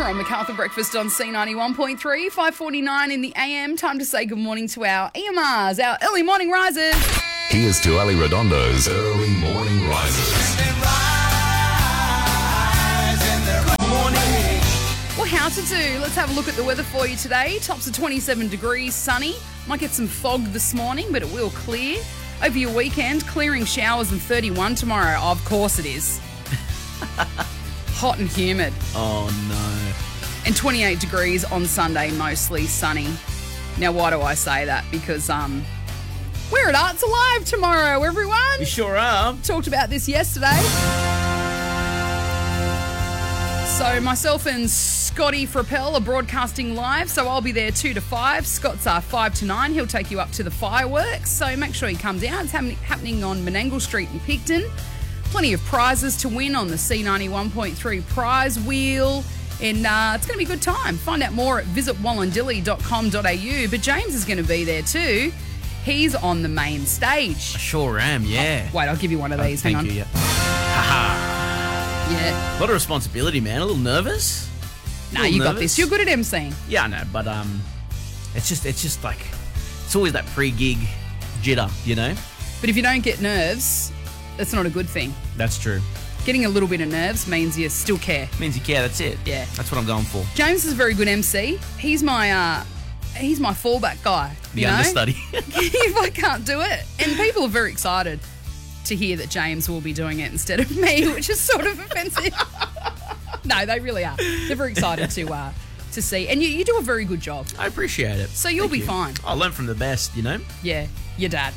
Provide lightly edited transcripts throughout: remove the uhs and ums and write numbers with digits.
on MacArthur Breakfast on C91.3, 5:49 in the AM. Time to say good morning to our EMRs, our early morning risers. Here's to Ali Redondo's Early Morning Risers. Well, how to do? Let's have a look at the weather for you today. Tops of 27 degrees, sunny. Might get some fog this morning, but it will clear. Over your weekend, clearing showers and 31 tomorrow. Of course it is. Hot and humid. Oh, no. And 28 degrees on Sunday, mostly sunny. Now, why do I say that? Because we're at Arts Alive tomorrow, everyone. You sure are. Talked about this yesterday. So myself and Scotty Frappel are broadcasting live, so I'll be there 2 to 5. Scott's 5 to 9. He'll take you up to the fireworks, so make sure you come down. It's happening on Menangle Street in Picton. Plenty of prizes to win on the C91.3 prize wheel, and it's going to be a good time. Find out more at visitwallondilly.com.au, but James is going to be there too. He's on the main stage. I sure am, yeah. Oh, wait, I'll give you one of these. Hang on. Thank you, yeah. Haha. Yeah. A lot of responsibility, man. A little nervous. Nah, you got this. You're good at emceeing. Yeah, I know, but it's just like, it's always that pre-gig jitter, you know? But if you don't get nerves, that's not a good thing. That's true. Getting a little bit of nerves means you still care. Means you care, that's it. Yeah. That's what I'm going for. James is a very good MC. He's my fallback guy. The understudy. If I can't do it. And people are very excited to hear that James will be doing it instead of me, which is sort of offensive. No, they really are. They're very excited to see. And you do a very good job. I appreciate it. So you'll be fine. I learn from the best, you know? Yeah, your dad.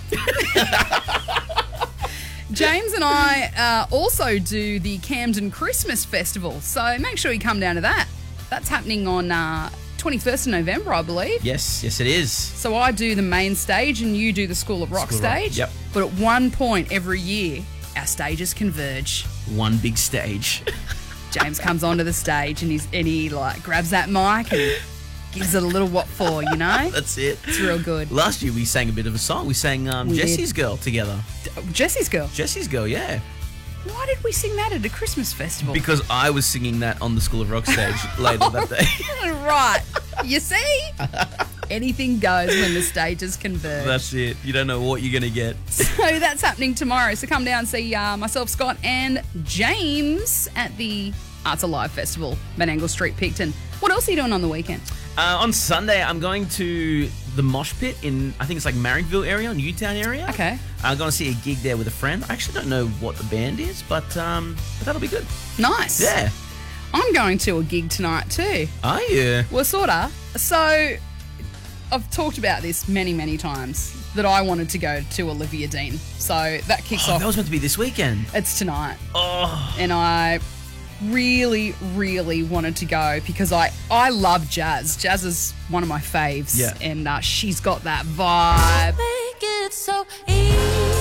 James and I also do the Camden Christmas Festival, so make sure you come down to that. That's happening on 21st of November, I believe. Yes, it is. So I do the main stage and you do the School of Rock stage. Yep. But at one point every year, our stages converge. One big stage. James comes onto the stage and he like grabs that mic and gives it a little what for, you know? That's it. It's real good. Last year we sang a bit of a song. We sang Jesse's Girl together. Jesse's Girl? Jesse's Girl, yeah. Why did we sing that at a Christmas festival? Because I was singing that on the School of Rock stage later that day. Right. You see? Anything goes when the stages converge. That's it. You don't know what you're going to get. So that's happening tomorrow. So come down and see myself, Scott, and James at the Arts Alive Festival, Menangle Street, Picton. What else are you doing on the weekend? On Sunday, I'm going to the Mosh Pit in, I think it's like Marrickville area, Newtown area. Okay. I'm going to see a gig there with a friend. I actually don't know what the band is, but that'll be good. Nice. Yeah. I'm going to a gig tonight too. Are you? Well, sort of. So I've talked about this many, many times that I wanted to go to Olivia Dean. So that kicks off. That was meant to be this weekend. It's tonight. Oh. And I really, really wanted to go because I love jazz. Jazz is one of my faves. Yeah. And she's got that vibe. Make it so easy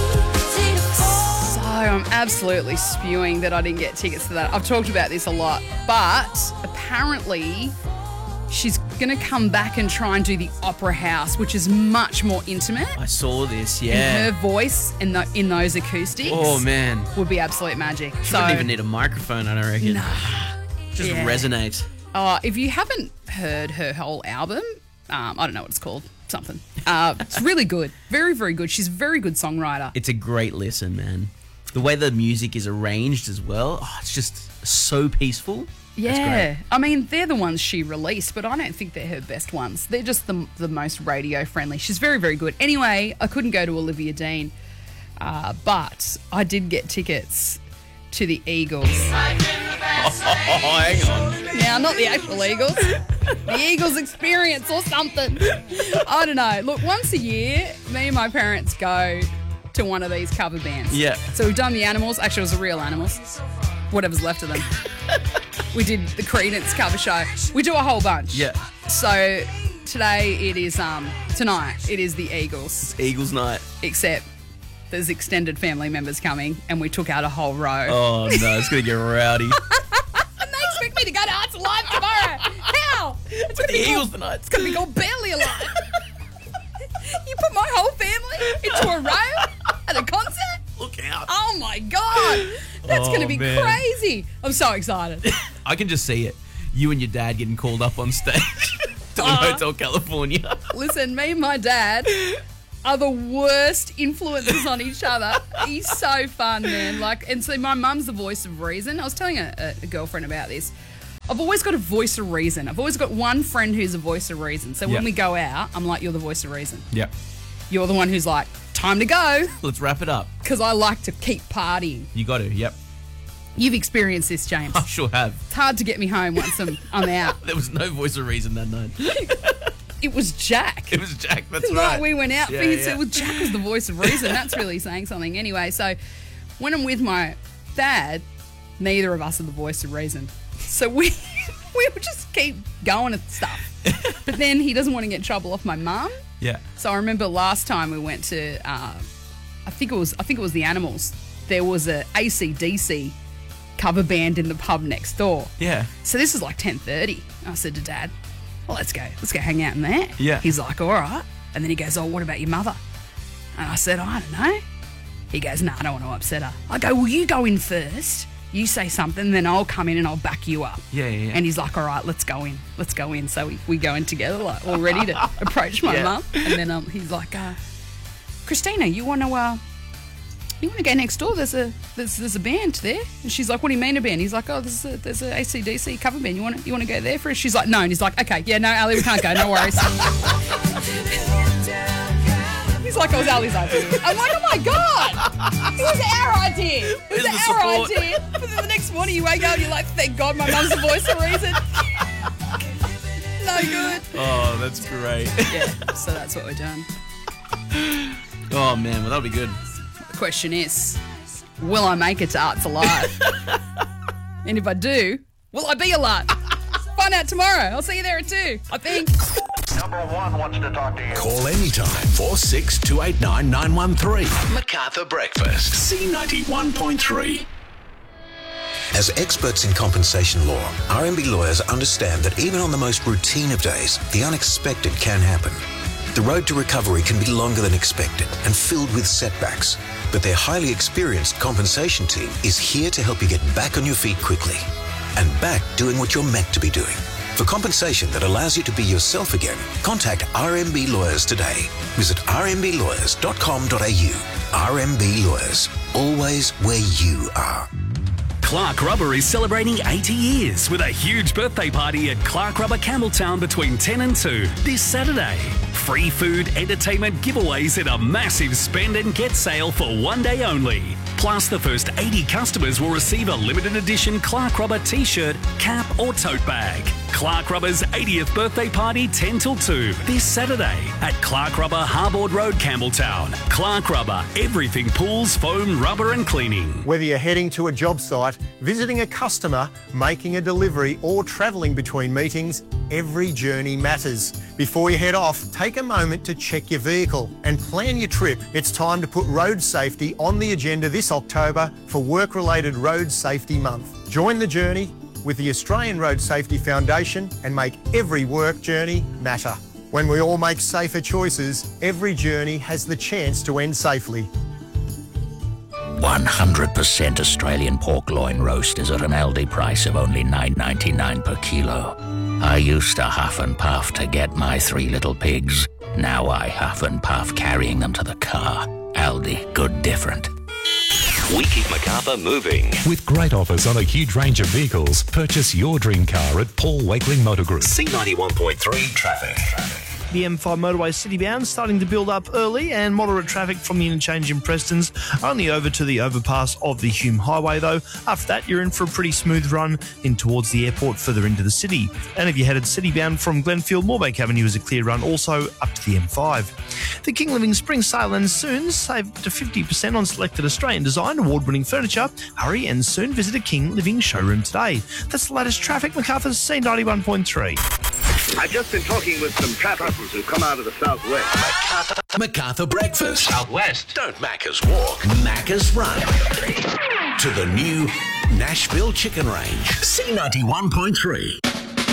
to fall. So I'm absolutely spewing that I didn't get tickets to that. I've talked about this a lot. But apparently she's going to come back and try and do the Opera House, which is much more intimate. I saw this, yeah. And her voice in those acoustics man. would be absolute magic. She wouldn't even need a microphone, I don't reckon. Nah. Just Yeah. resonate. If you haven't heard her whole album, I don't know what it's called, something. It's really good. Very, very good. She's a very good songwriter. It's a great listen, man. The way the music is arranged as well, it's just so peaceful. Yeah. I mean, they're the ones she released, but I don't think they're her best ones. They're just the most radio friendly. She's very, very good. Anyway, I couldn't go to Olivia Dean, but I did get tickets to the Eagles. Hang on. Now, not the actual Eagles. The Eagles Experience or something. I don't know. Look, once a year, me and my parents go to one of these cover bands. Yeah. So we've done the Animals. Actually, it was the real Animals. Whatever's left of them. We did the Creedence cover show. We do a whole bunch. Yeah. So today it is, tonight it is the Eagles. Eagles night. Except there's extended family members coming and we took out a whole row. Oh, no, it's going to get rowdy. And they expect me to go to Arts Alive tomorrow. How? It's The Eagles tonight. It's going to be called Barely Alive. You put my whole family into a row at a concert? Look out. Oh my God. That's going to be man. crazy. I'm so excited. I can just see it. You and your dad getting called up on stage to Hotel California. Listen, me and my dad are the worst influences on each other. He's so fun, man. And so my mum's the voice of reason. I was telling a girlfriend about this. I've always got a voice of reason. I've always got one friend who's a voice of reason. So when we go out, I'm like, you're the voice of reason. Yep. You're the one who's like, time to go. Let's wrap it up. Because I like to keep partying. You got to, yep. You've experienced this, James. I sure have. It's hard to get me home once I'm out. There was no voice of reason that night. It was Jack. It was Jack, that's The right. night we went out, Yeah, it was Jack was the voice of reason. That's really saying something. Anyway, so when I'm with my dad, neither of us are the voice of reason. So we would just keep going at stuff. But then he doesn't want to get in trouble off my mum. Yeah. So I remember last time we went to, I think it was the Animals. There was a AC/DC cover band in the pub next door. Yeah. So this is like 10:30. I said to Dad, well, let's go hang out in there. Yeah. He's like, all right. And then he goes, oh, what about your mother? And I said, I don't know. He goes, no, I don't want to upset her. I go, well, you go in first. You say something, then I'll come in and I'll back you up. Yeah. And he's like, all right, let's go in. So we go in together, like all ready to approach my mum. And then he's like, Christina, you want to go next door? There's a band there. And she's like, what do you mean a band? He's like, oh, there's a AC/DC cover band. You want to go there for it? She's like, no. And he's like, okay, yeah, no, Ali, we can't go. No worries. He's like, it was Ali's idea. I'm like, oh my God. It was our idea. It was our idea. But then the next morning you wake up and you're like, thank God my mum's the voice of reason. No good. Oh, that's great. Yeah, so that's what we're doing. Oh, man, well, that'll be good. The question is, will I make it to Arts Alive? And if I do, will I be alive? Find out tomorrow. I'll see you there at 2, I think. Number 1 wants to talk to you. Call anytime. 46289913. 913. MacArthur Breakfast. C91.3. As experts in compensation law, RMB lawyers understand that even on the most routine of days, the unexpected can happen. The road to recovery can be longer than expected and filled with setbacks, but their highly experienced compensation team is here to help you get back on your feet quickly and back doing what you're meant to be doing. For compensation that allows you to be yourself again, contact RMB Lawyers today. Visit rmblawyers.com.au. RMB Lawyers, always where you are. Clark Rubber is celebrating 80 years with a huge birthday party at Clark Rubber Campbelltown between 10 and 2 this Saturday. Free food, entertainment, giveaways and a massive spend and get sale for one day only. Plus, the first 80 customers will receive a limited edition Clark Rubber t-shirt, cap or tote bag. Clark Rubber's 80th birthday party 10 till 2 this Saturday at Clark Rubber Harbord Road, Campbelltown. Clark Rubber, everything pools, foam, rubber and cleaning. Whether you're heading to a job site, visiting a customer, making a delivery or travelling between meetings, every journey matters. Before you head off, take a moment to check your vehicle and plan your trip. It's time to put road safety on the agenda this October for Work-Related Road Safety Month. Join the journey with the Australian Road Safety Foundation and make every work journey matter. When we all make safer choices, every journey has the chance to end safely. 100% Australian pork loin roast is at an Aldi price of only $9.99 per kilo. I used to huff and puff to get my 3 little pigs. Now I huff and puff carrying them to the car. Aldi, good different. We keep MacArthur moving. With great offers on a huge range of vehicles, purchase your dream car at Paul Wakeling Motor Group. C91.3 Traffic. The M5 motorway citybound starting to build up early and moderate traffic from the interchange in Preston's only over to the overpass of the Hume Highway though. After that you're in for a pretty smooth run in towards the airport further into the city. And if you're headed citybound from Glenfield, Moorbank Avenue is a clear run also up to the M5. The King Living Spring Sale ends soon. Save up to 50% on selected Australian design award-winning furniture. Hurry and soon visit a King Living showroom today. That's the latest traffic. MacArthur's C91.3. I've just been talking with some travelers who come out of the southwest. MacArthur Breakfast. Southwest. Don't Macca's walk, Macca's run. To the new Nashville Chicken Range. C91.3.